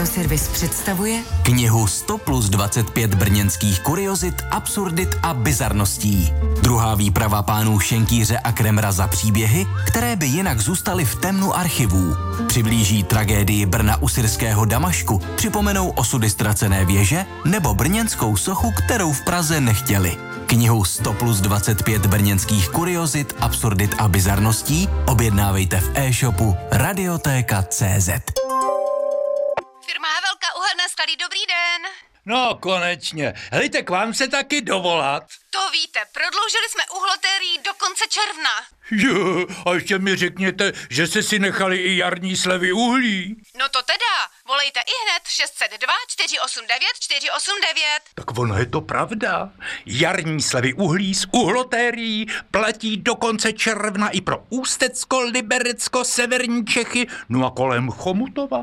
Audioservis představuje knihu 100 plus 25 brněnských kuriozit, absurdit a bizarností. Druhá výprava pánů Šenkýře a Kremra za příběhy, které by jinak zůstaly v temnu archivů. Přiblíží tragédii Brna u syrského Damašku, připomenou osudy ztracené věže nebo brněnskou sochu, kterou v Praze nechtěli. Knihu 100 plus 25 brněnských kuriozit, absurdit a bizarností objednávejte v e-shopu Radiotéka.cz. Firma Havelka, uhelné sklady, dobrý den. No, konečně. Helejte, k vám se taky dovolat. To víte, prodloužili jsme uhlotérii do konce června. Jo, a ještě mi řekněte, že jste si nechali i jarní slevy uhlí. No to teda, volejte ihned 602 489 489. Tak ono je to pravda. Jarní slevy uhlí z uhlotérií platí do konce června i pro Ústecko, Liberecko, severní Čechy, no a kolem Chomutova.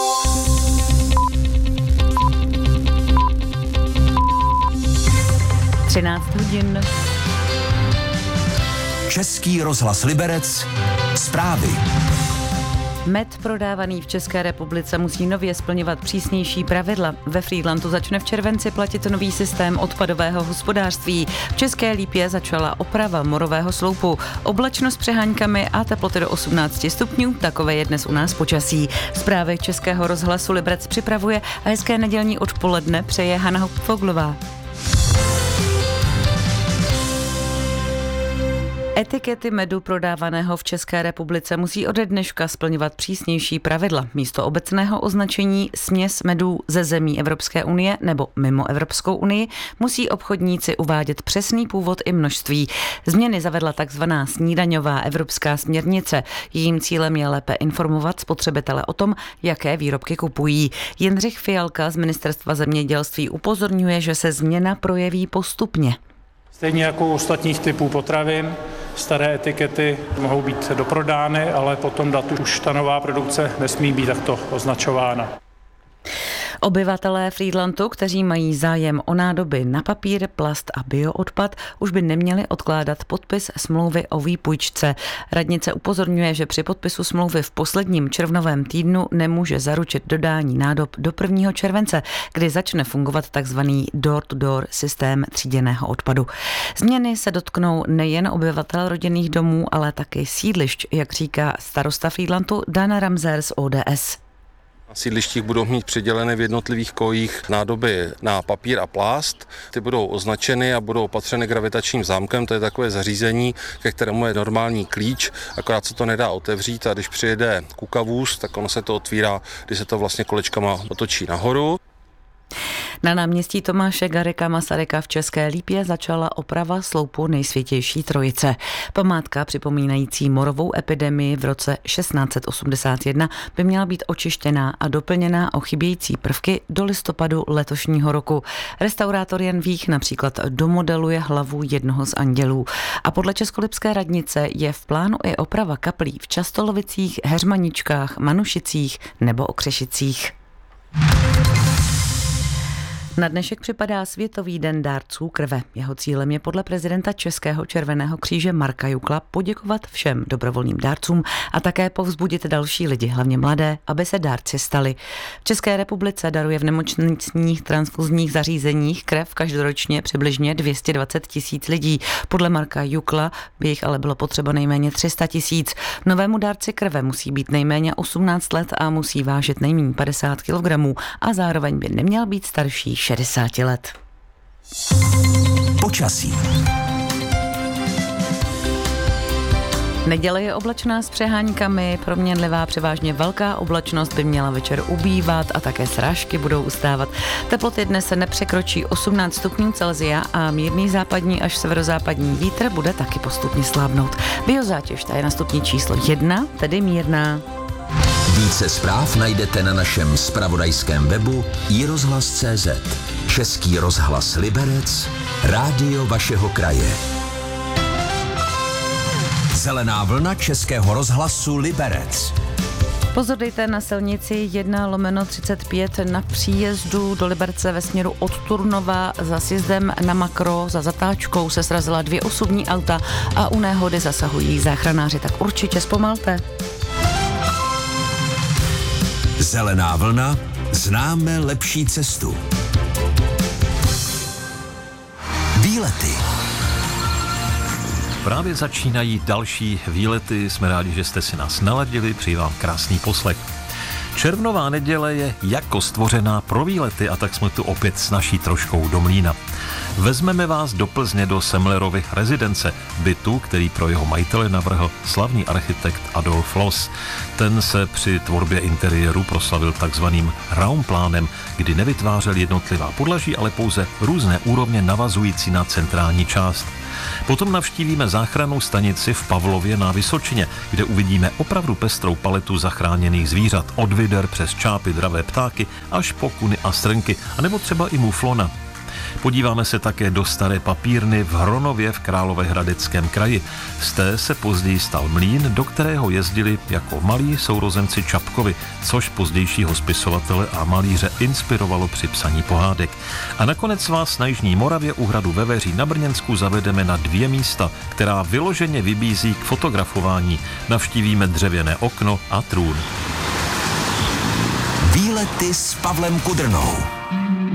hodin. Český rozhlas Liberec. Zprávy. Med prodávaný v České republice musí nově splňovat přísnější pravidla. Ve Frýdlantu začne v červenci platit nový systém odpadového hospodářství. V České Lípě začala oprava morového sloupu. Oblačnost s přeháňkami a teploty do 18 stupňů. Takové je dnes u nás počasí. Zprávy Českého rozhlasu Liberec připravuje a hezké nedělní odpoledne přeje Hana Foglová. Etikety medu prodávaného v České republice musí ode dneška splňovat přísnější pravidla. Místo obecného označení směs medů ze zemí Evropské unie nebo mimo Evropskou unii musí obchodníci uvádět přesný původ i množství. Změny zavedla takzvaná snídaňová evropská směrnice. Jejím cílem je lépe informovat spotřebitele o tom, jaké výrobky kupují. Jindřich Fialka z Ministerstva zemědělství upozorňuje, že se změna projeví postupně. Stejně jako u ostatních typů potravin, staré etikety mohou být doprodány, ale po tom datu už ta nová produkce nesmí být takto označována. Obyvatelé Frýdlantu, kteří mají zájem o nádoby na papír, plast a bioodpad, už by neměli odkládat podpis smlouvy o výpůjčce. Radnice upozorňuje, že při podpisu smlouvy v posledním červnovém týdnu nemůže zaručit dodání nádob do 1. července, kdy začne fungovat tzv. Door-to-door systém tříděného odpadu. Změny se dotknou nejen obyvatel rodinných domů, ale taky sídlišť, jak říká starosta Frýdlantu Dana Ramser z ODS. Na sídlištích budou mít přiděleny v jednotlivých kojích nádoby na papír a plast. Ty budou označeny a budou opatřeny gravitačním zámkem. To je takové zařízení, ke kterému je normální klíč, akorát se to nedá otevřít a když přijede kukavůz, tak ono se to otvírá, když se to vlastně kolečkama otočí nahoru. Na náměstí Tomáše Garrigua Masaryka v České Lípě začala oprava sloupu Nejsvětější Trojice. Památka připomínající morovou epidemii v roce 1681 by měla být očištěná a doplněná o chybějící prvky do listopadu letošního roku. Restaurátor Jan Vích například domodeluje hlavu jednoho z andělů. A podle Českolipské radnice je v plánu i oprava kaplí v Častolovicích, Heřmaničkách, Manušicích nebo Okřešicích. Na dnešek připadá Světový den dárců krve. Jeho cílem je podle prezidenta Českého červeného kříže Marka Jukla poděkovat všem dobrovolným dárcům a také povzbudit další lidi, hlavně mladé, aby se dárci stali. V České republice daruje v nemocničních transfuzních zařízeních krev každoročně přibližně 220 000 lidí. Podle Marka Jukla by jich ale bylo potřeba nejméně 300 000. Novému dárci krve musí být nejméně 18 let a musí vážit nejméně 50 kg a zároveň by neměl být starší 60 let. Počasí. Neděle je oblačná s přeháňkami, proměnlivá převážně velká oblačnost by měla večer ubývat a také srážky budou ustávat. Teploty dnes se nepřekročí 18 stupňů Celsia a mírný západní až severozápadní vítr bude taky postupně slábnout. Biozátěž ta je na stupni číslo 1, tedy mírná. Více zpráv najdete na našem zpravodajském webu iRozhlas.cz. Český rozhlas Liberec, rádio vašeho kraje. Zelená vlna Českého rozhlasu Liberec. Pozor dejte na silnici 1/35 na příjezdu do Liberce ve směru od Turnova za sjezdem na Makro. Za zatáčkou se srazila 2 osobní auta a u nehody zasahují záchranáři, tak určitě zpomalte. Zelená vlna Známe lepší cestu. Výlety. Právě začínají další výlety, jsme rádi, že jste si nás naladili, přeji vám krásný poslech. Červnová neděle je jako stvořená pro výlety a tak jsme tu opět s naší troškou do mlýna. Vezmeme vás do Plzně do Semlerovy rezidence, bytu, který pro jeho majitele navrhl slavný architekt Adolf Loos. Ten se při tvorbě interiéru proslavil takzvaným raumplánem, kdy nevytvářel jednotlivá podlaží, ale pouze různé úrovně navazující na centrální část. Potom navštívíme záchrannou stanici v Pavlově na Vysočině, kde uvidíme opravdu pestrou paletu zachráněných zvířat, od vyder přes čápy, dravé ptáky až po kuny a srnky, anebo třeba i muflona. Podíváme se také do staré papírny v Hronově v Královéhradeckém kraji. Z té se později stal mlýn, do kterého jezdili jako malí sourozenci Čapkovi, což pozdějšího spisovatele a malíře inspirovalo při psaní pohádek. A nakonec vás na Jižní Moravě u hradu Veveří na Brněnsku zavedeme na 2 místa, která vyloženě vybízí k fotografování. Navštívíme dřevěné okno a trůn. Výlety s Pavlem Kudrnou.